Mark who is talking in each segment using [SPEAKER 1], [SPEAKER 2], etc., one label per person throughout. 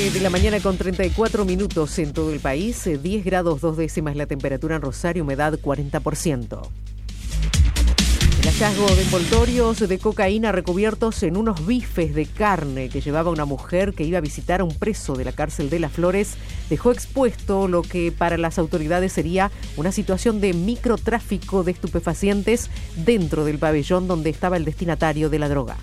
[SPEAKER 1] 9 de la mañana con 34 minutos en todo el país, 10 grados 2 décimas la temperatura en Rosario, humedad 40%. El hallazgo de envoltorios de cocaína recubiertos en unos bifes de carne que llevaba una mujer que iba a visitar a un preso de la cárcel de Las Flores dejó expuesto lo que para las autoridades sería una situación de microtráfico de estupefacientes dentro del pabellón donde estaba el destinatario de la droga.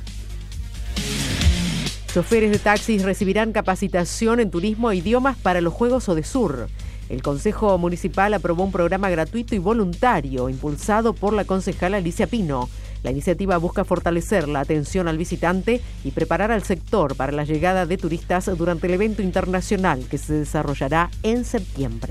[SPEAKER 1] Choferes de taxis recibirán capacitación en turismo e idiomas para los Juegos Odesur. El Consejo Municipal aprobó un programa gratuito y voluntario impulsado por la concejala Alicia Pino. La iniciativa busca fortalecer la atención al visitante y preparar al sector para la llegada de turistas durante el evento internacional que se desarrollará en septiembre.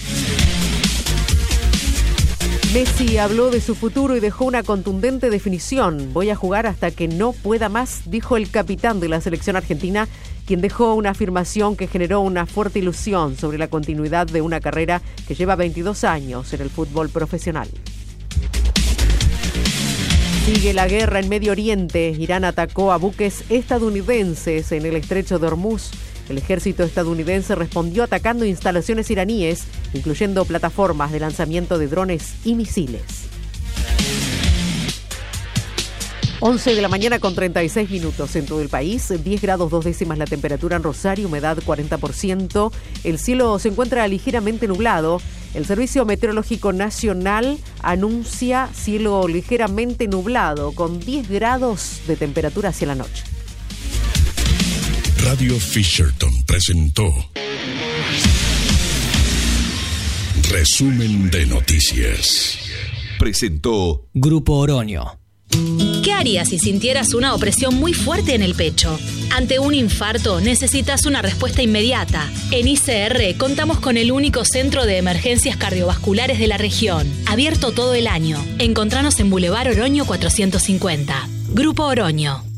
[SPEAKER 1] Messi habló de su futuro y dejó una contundente definición. Voy a jugar hasta que no pueda más, dijo el capitán de la selección argentina, quien dejó una afirmación que generó una fuerte ilusión sobre la continuidad de una carrera que lleva 22 años en el fútbol profesional. Sigue la guerra en Medio Oriente. Irán atacó a buques estadounidenses en el estrecho de Hormuz. El ejército estadounidense respondió atacando instalaciones iraníes, incluyendo plataformas de lanzamiento de drones y misiles. 11 de la mañana con 36 minutos en todo el país, 10 grados 2 décimas la temperatura en Rosario, humedad 40%. El cielo se encuentra ligeramente nublado. El Servicio Meteorológico Nacional anuncia cielo ligeramente nublado con 10 grados de temperatura hacia la noche.
[SPEAKER 2] Radio Fisherton presentó Resumen de Noticias.
[SPEAKER 3] Presentó Grupo Oroño.
[SPEAKER 4] ¿Qué harías si sintieras una opresión muy fuerte en el pecho? Ante un infarto necesitas una respuesta inmediata. En ICR contamos con el único centro de emergencias cardiovasculares de la región, abierto todo el año. Encontranos en Boulevard Oroño 450. Grupo Oroño.